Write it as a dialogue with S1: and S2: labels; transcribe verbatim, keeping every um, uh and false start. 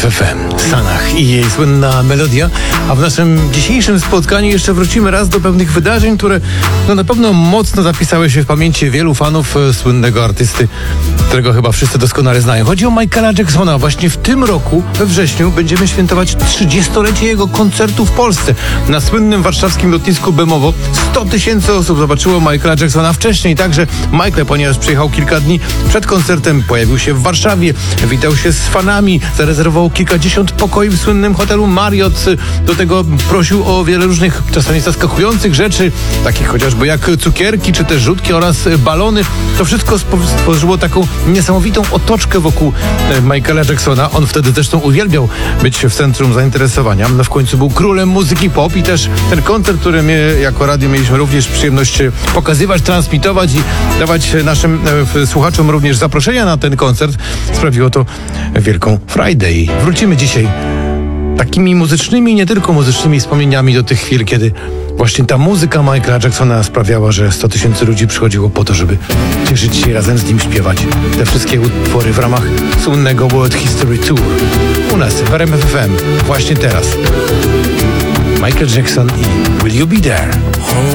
S1: F M, Sanach i jej słynna melodia. A w naszym dzisiejszym spotkaniu jeszcze wrócimy raz do pewnych wydarzeń, które no, na pewno mocno zapisały się w pamięci wielu fanów e, słynnego artysty, którego chyba wszyscy doskonale znają. Chodzi o Michaela Jacksona. Właśnie w tym roku, we wrześniu, będziemy świętować trzydziestolecie jego koncertu w Polsce. Na słynnym warszawskim lotnisku Bemowo sto tysięcy osób zobaczyło Michaela Jacksona wcześniej. Także Michael, ponieważ przyjechał kilka dni przed koncertem, pojawił się w Warszawie, witał się z fanami, zarezerwował kilkadziesiąt pokoi w słynnym hotelu Marriott. Do tego prosił o wiele różnych, czasami zaskakujących rzeczy, takich chociażby jak cukierki, czy też rzutki oraz balony. To wszystko stworzyło taką niesamowitą otoczkę wokół Michaela Jacksona. On wtedy zresztą uwielbiał być w centrum zainteresowania. No w końcu był królem muzyki pop i też ten koncert, który my jako radio mieliśmy również przyjemność pokazywać, transmitować i dawać naszym e, słuchaczom również zaproszenia na ten koncert, sprawiło to wielką frajdę. I wrócimy dzisiaj takimi muzycznymi, nie tylko muzycznymi wspomnieniami do tych chwil, kiedy właśnie ta muzyka Michaela Jacksona sprawiała, że sto tysięcy ludzi przychodziło po to, żeby cieszyć się razem z nim, śpiewać te wszystkie utwory w ramach słynnego World History Tour. U nas w R M F F M właśnie teraz Michael Jackson i Will You Be There?